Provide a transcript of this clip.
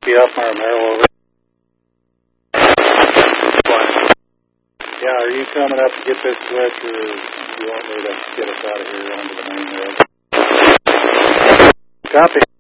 be up our Merrill over. Yeah, are you coming up to get this switch, or you want me to get us out of here onto the main road? Copy.